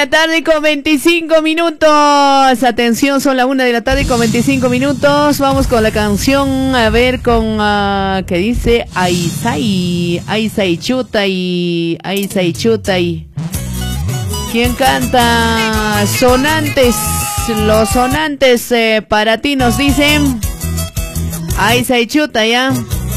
La tarde con 25 minutos. Atención, son la 1 de la tarde con 25 minutos. Vamos con la canción, a ver con que dice Aisai Chutai. ¿Quién canta? Sonantes. Los sonantes para ti nos dicen Aisai Chutai, ¿ya?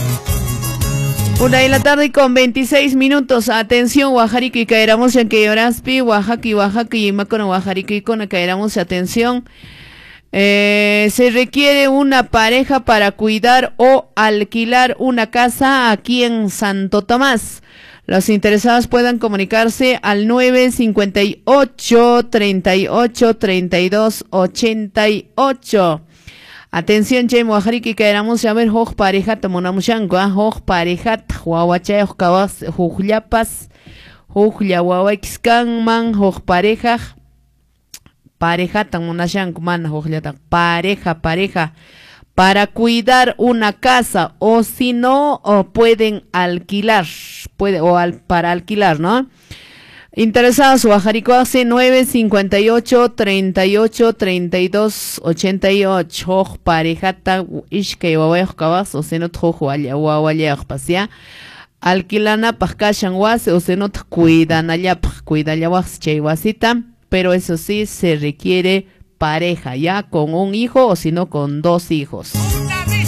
1 de la tarde con 26 minutos. Atención, Oaxaca y Caeramos en Queyoraspi, Oaxaca y Macono, Oaxaca y con Caeramos. Atención. Se requiere una pareja para cuidar o alquilar una casa aquí en Santo Tomás. Los interesados puedan comunicarse al 958 38 32 88. Atención, Chay Mojariki, que éramos a ver, Hoj pareja, tamonamushango, Hoj pareja, Huawachay, Hojkabas, Hujlapas, Hujlawawaxkanman, Hoj pareja, tamonashango, man, Hojlata, pareja, para cuidar una casa, o si no, o pueden alquilar, para alquilar, ¿no? Interesados, Oaxaca hace 958 38 32 88. Parejata ishke wawayajkabas o senot jojualia wawayajpasia. Alquilana pascashan was o senot cuidalayawas cheiwasita. Pero eso sí, se requiere pareja, ya con un hijo o si no con 2 hijos.